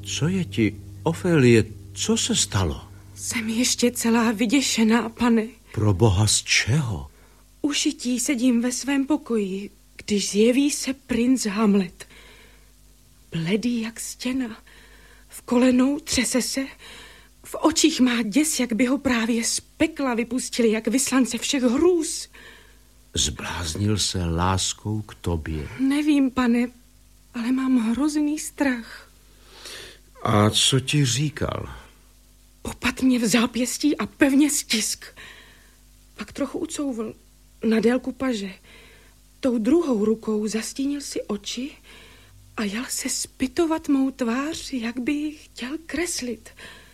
Co je ti, Ofélie, co se stalo? Jsem ještě celá vyděšená, pane. Proboha, z čeho? Ušití sedím ve svém pokoji, když zjeví se princ Hamlet. Bledý jak stěna, v kolenou třese se, v očích má děs, jak by ho právě z pekla vypustili, jak vyslance všech hrůz. Zbláznil se láskou k tobě? Nevím, pane, ale mám hrozný strach. A co ti říkal? Popat mě v zápěstí a pevně stisk. Pak trochu ucouvl na délku paže. Tou druhou rukou zastínil si oči a jal se zpytovat mou tvář, jak by ji chtěl kreslit.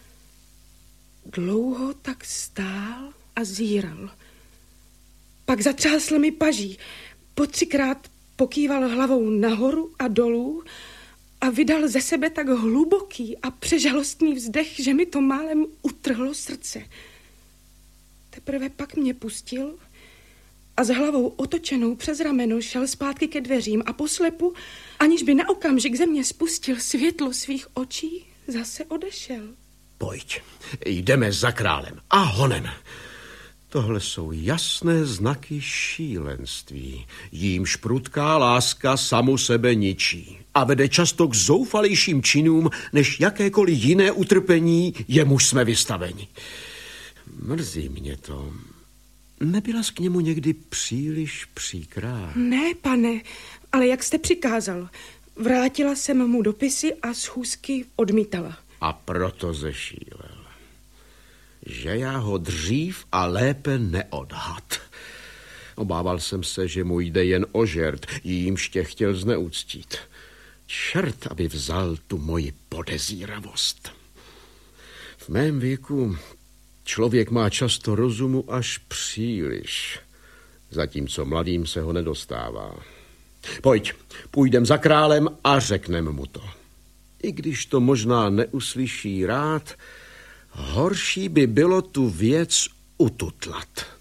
Dlouho tak stál a zíral. Pak zatřásl mi paží. Po 3krát pokýval hlavou nahoru a dolů a vydal ze sebe tak hluboký a přežalostný vzdech, že mi to málem utrhlo srdce. Teprve pak mě pustil a s hlavou otočenou přes rameno šel zpátky ke dveřím a poslepu, aniž by na okamžik ze mě spustil světlo svých očí, zase odešel. Pojď, jdeme za králem a honem. Tohle jsou jasné znaky šílenství, jímž prudká láska samu sebe ničí a vede často k zoufalejším činům, než jakékoliv jiné utrpení, jemuž jsme vystaveni. Mrzí mě to. Nebyla jsi k němu někdy příliš příkrá? Ne, pane, ale jak jste přikázal. Vrátila jsem mu dopisy a schůzky odmítala. A proto zešílel. Že já ho dřív a lépe neodhad. Obával jsem se, že mu jde jen o žert, jímž tě chtěl zneuctít. Čert, aby vzal tu moji podezíravost. V mém věku člověk má často rozumu až příliš, zatímco mladým se ho nedostává. Pojď, půjdem za králem a řekneme mu to. I když to možná neuslyší rád, horší by bylo tu věc ututlat.